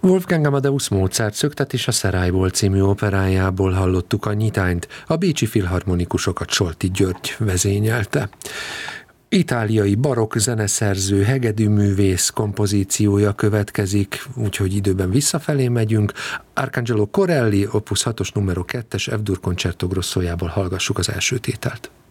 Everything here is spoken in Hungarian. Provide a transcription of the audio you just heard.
Wolfgang Amadeus Mozart Szöktetés a Szerályból című operájából hallottuk a nyitányt, a bécsi filharmonikusokat Solti György vezényelte. Itáliai barokk zeneszerző, hegedűművész kompozíciója következik, úgyhogy időben visszafelé megyünk. Arcangelo Corelli, Opus 6-os numero 2-es F-dur Concerto Grossojából hallgassuk az első tételt.